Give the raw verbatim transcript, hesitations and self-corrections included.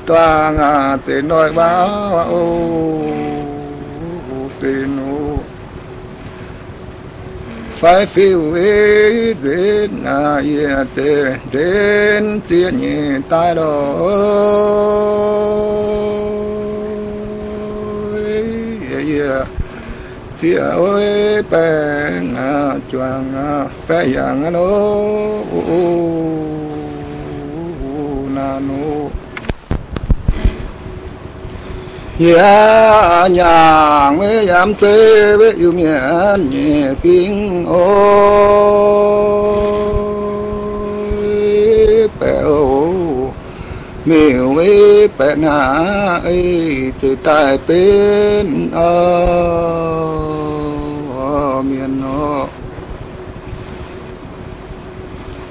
toa ngà tê nói báo ô xin ô phải phiêu ấy đến à ye tê đến chia nhẹ tai đó ye chia ơi bé ngà choàng ngà bé yang nó na nó ya nhàng với yam tê với yêu miền nhẹ kinh ôi bé ô miêu với bé na ấy từ tai bên ơi